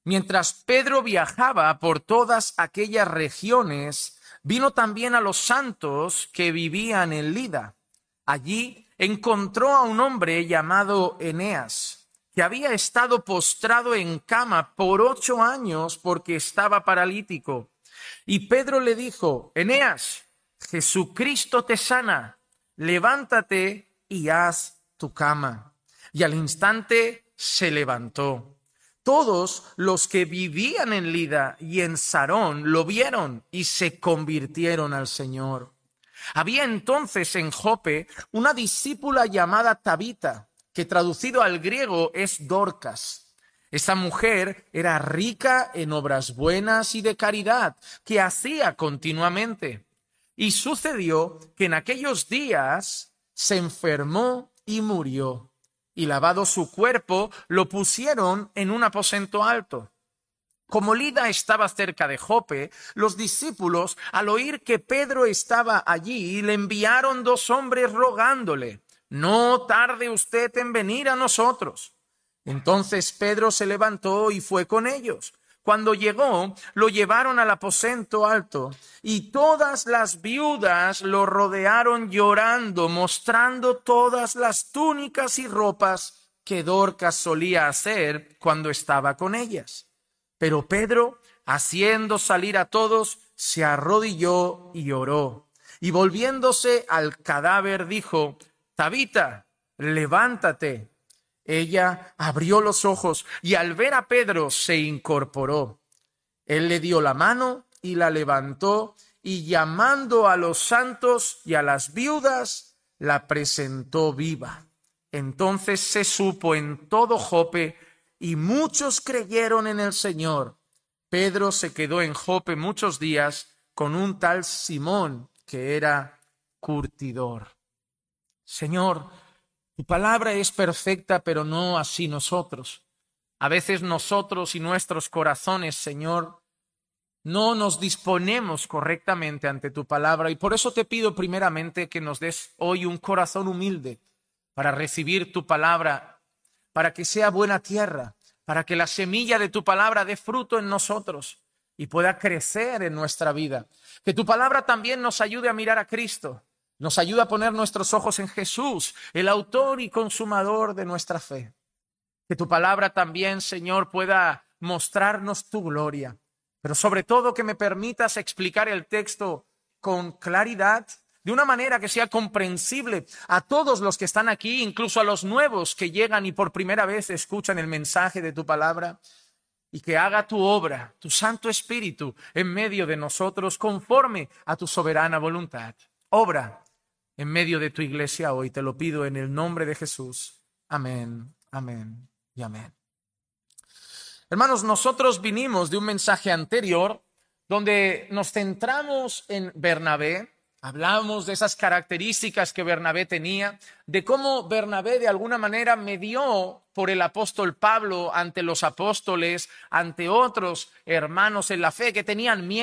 Mientras Pedro viajaba por todas aquellas regiones, vino también a los santos que vivían en Lida. Allí encontró a un hombre llamado Eneas, que había estado postrado en cama por 8 años porque estaba paralítico. Y Pedro le dijo: Eneas, Jesucristo te sana, levántate y haz tu cama. Y al instante se levantó. Todos los que vivían en Lida y en Sarón lo vieron y se convirtieron al Señor. Había entonces en Jope una discípula llamada Tabita, que traducido al griego es Dorcas. Esta mujer era rica en obras buenas y de caridad, que hacía continuamente. Y sucedió que en aquellos días se enfermó y murió. Y lavado su cuerpo, lo pusieron en un aposento alto. Como Lida estaba cerca de Jope, los discípulos, al oír que Pedro estaba allí, le enviaron 2 hombres rogándole: no tarde usted en venir a nosotros. Entonces Pedro se levantó y fue con ellos. Cuando llegó, lo llevaron al aposento alto, y todas las viudas lo rodearon llorando, mostrando todas las túnicas y ropas que Dorcas solía hacer cuando estaba con ellas. Pero Pedro, haciendo salir a todos, se arrodilló y oró. Y volviéndose al cadáver dijo: Tabita, levántate. Ella abrió los ojos y al ver a Pedro se incorporó. Él le dio la mano y la levantó, y llamando a los santos y a las viudas, la presentó viva. Entonces se supo en todo Jope, y muchos creyeron en el Señor. Pedro se quedó en Jope muchos días con un tal Simón, que era curtidor. Señor, tu palabra es perfecta, pero no así nosotros. A veces nosotros y nuestros corazones, Señor, no nos disponemos correctamente ante tu palabra, y por eso te pido primeramente que nos des hoy un corazón humilde para recibir tu palabra, para que sea buena tierra, para que la semilla de tu palabra dé fruto en nosotros y pueda crecer en nuestra vida. Que tu palabra también nos ayude a mirar a Cristo, nos ayuda a poner nuestros ojos en Jesús, el autor y consumador de nuestra fe. Que tu palabra también, Señor, pueda mostrarnos tu gloria, pero sobre todo que me permitas explicar el texto con claridad, de una manera que sea comprensible a todos los que están aquí, incluso a los nuevos que llegan y por primera vez escuchan el mensaje de tu palabra, y que haga tu obra, tu Santo Espíritu, en medio de nosotros, conforme a tu soberana voluntad. Obra en medio de tu iglesia hoy, te lo pido en el nombre de Jesús. Amén, amén y amén. Hermanos, nosotros vinimos de un mensaje anterior donde nos centramos en Bernabé. Hablamos de esas características que Bernabé tenía, de cómo Bernabé de alguna manera medió por el apóstol Pablo ante los apóstoles, ante otros hermanos en la fe que tenían miedo